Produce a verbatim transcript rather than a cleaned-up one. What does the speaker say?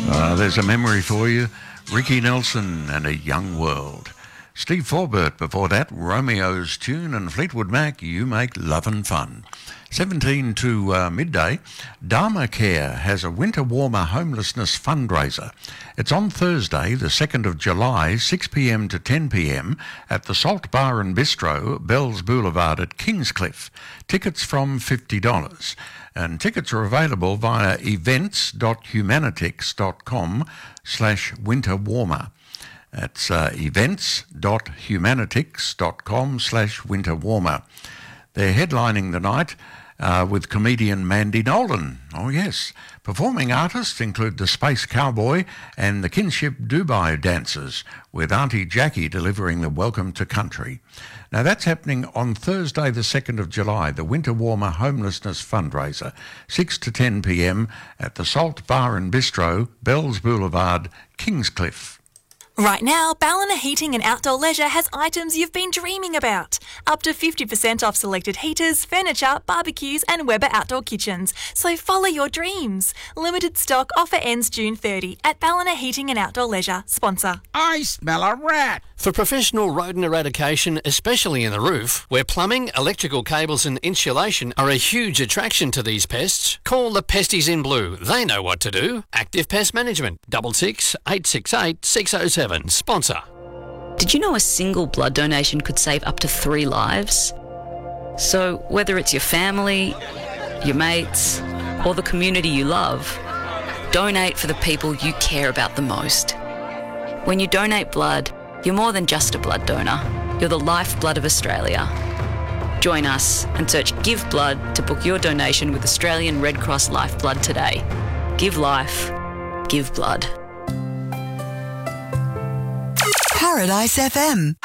Uh, there's a memory for you. Ricky Nelson and A Young World. Steve Forbert before that, Romeo's Tune, and Fleetwood Mac, You Make Lovin' Fun. seventeen to uh, midday, Dharma Care has a winter warmer homelessness fundraiser. It's on Thursday, the second of July, six p m to ten p m at the Salt Bar and Bistro, Bells Boulevard at Kingscliff. Tickets from fifty dollars. And tickets are available via events.humanitix.com slash winter warmer. That's uh, events.humanitix.com slash winter warmer. They're headlining the night uh, with comedian Mandy Nolan. Oh, yes. Performing artists include the Space Cowboy and the Kinship Dubai Dancers, with Auntie Jackie delivering the Welcome to Country. Now, that's happening on Thursday, the second of July, the Winter Warmer Homelessness Fundraiser, six to ten p m at the Salt Bar and Bistro, Bells Boulevard, Kingscliff. Right now, Ballina Heating and Outdoor Leisure has items you've been dreaming about. Up to fifty percent off selected heaters, furniture, barbecues and Weber outdoor kitchens. So follow your dreams. Limited stock offer ends June thirtieth at Ballina Heating and Outdoor Leisure. Sponsor. I smell a rat. For professional rodent eradication, especially in the roof, where plumbing, electrical cables and insulation are a huge attraction to these pests, call the Pesties in Blue. They know what to do. Active Pest Management, double six, eight six eight, six oh seven. Sponsor. Did you know a single blood donation could save up to three lives? So whether it's your family, your mates, or the community you love, donate for the people you care about the most. When you donate blood, you're more than just a blood donor. You're the lifeblood of Australia. Join us and search Give Blood to book your donation with Australian Red Cross Lifeblood today. Give life. Give blood. Paradise F M.